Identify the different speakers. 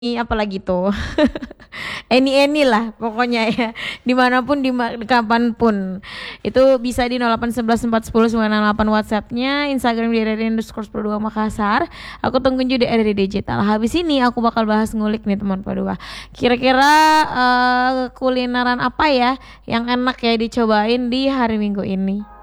Speaker 1: apalagi tuh. Any lah pokoknya ya. Dimanapun kapanpun. Itu bisa di 081141098 WhatsAppnya, Instagram di @RRI_Makassar. Aku tungguin juga di RRI Digital. Habis ini aku bakal bahas ngulik nih teman Padua. Kira-kira kulineran apa ya yang enak ya dicobain di hari Minggu ini.